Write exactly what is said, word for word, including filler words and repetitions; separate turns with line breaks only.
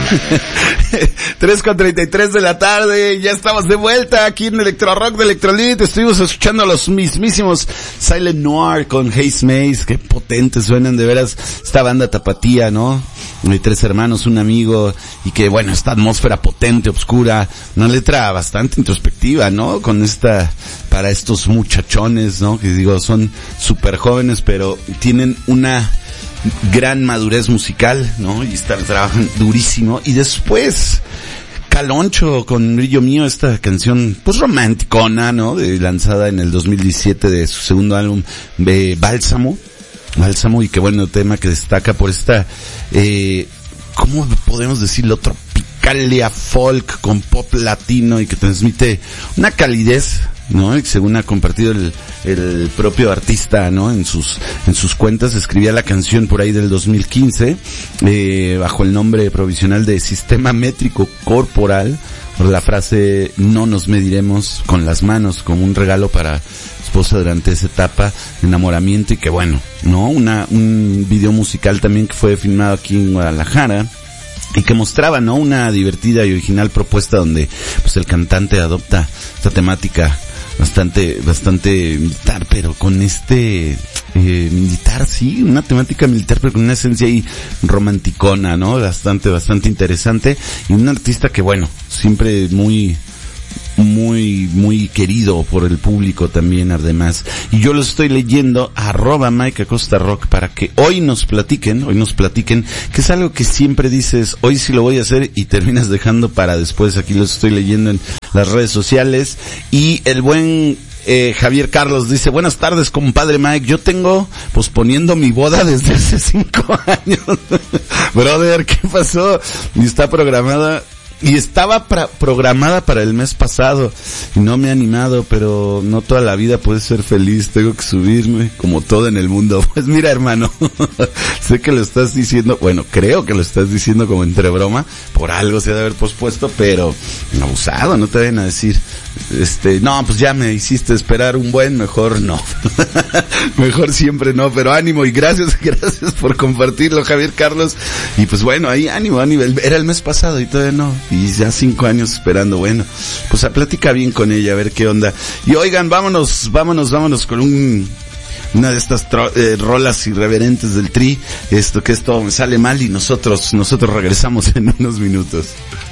tres con treinta y tres de la tarde, ya estamos de vuelta aquí en Electro Rock de Electrolit. Estuvimos escuchando a los mismísimos Silent Noir con Haze Maze, qué potentes suenan de veras esta banda tapatía, ¿no? Hay tres hermanos, un amigo, y que bueno, esta atmósfera potente, oscura, una letra bastante introspectiva, ¿no? Con esta, para estos muchachones, ¿no? Que digo, son súper jóvenes, pero tienen una gran madurez musical, ¿no? Y están trabajando durísimo. Y después, Caloncho con Brillo Mío, esta canción pues romanticona, ¿no? De, lanzada en el dos mil diecisiete de su segundo álbum, de Bálsamo. Bálsamo, y qué bueno tema que destaca por esta, eh, ¿cómo podemos decirlo? Tropicalia folk con pop latino y que transmite una calidez, ¿no? Y según ha compartido el, el propio artista, ¿no? En sus, en sus cuentas, escribía la canción por ahí del dos mil quince, eh, bajo el nombre provisional de Sistema Métrico Corporal, por la frase, no nos mediremos con las manos, como un regalo para esposa durante esa etapa de enamoramiento. Y que bueno, ¿no? Una, un video musical también que fue filmado aquí en Guadalajara y que mostraba, ¿no? Una divertida y original propuesta donde pues el cantante adopta esta temática bastante, bastante militar, pero con este, eh, militar, sí, una temática militar, pero con una esencia ahí romanticona, ¿no? Bastante, bastante interesante. Y un artista que bueno, siempre muy, muy, muy querido por el público también, además. Y yo lo estoy leyendo, arroba Mike Acosta Rock, para que hoy nos platiquen, hoy nos platiquen, que es algo que siempre dices, hoy sí lo voy a hacer, y terminas dejando para después. Aquí los estoy leyendo en las redes sociales. Y el buen eh, Javier Carlos dice, buenas tardes, compadre Mike, yo tengo posponiendo mi boda desde hace cinco años. Brother, ¿qué pasó? Y está programada, y estaba pra- programada para el mes pasado, y no me he animado, pero no toda la vida puedes ser feliz, tengo que subirme, como todo en el mundo. Pues mira, hermano, sé que lo estás diciendo, bueno, creo que lo estás diciendo como entre broma, por algo se ha de haber pospuesto, pero abusado, no te vayan a decir, este, no, pues ya me hiciste esperar un buen, mejor no. Mejor siempre no, pero ánimo, y gracias, gracias por compartirlo, Javier Carlos. Y pues bueno, ahí ánimo, ánimo, era el mes pasado y todavía no, y ya cinco años esperando. Bueno, pues a platica bien con ella, a ver qué onda. Y oigan, vámonos, vámonos, vámonos con un, una de estas tro, eh, rolas irreverentes del Tri, esto que esto me sale mal, y nosotros, nosotros regresamos en unos minutos.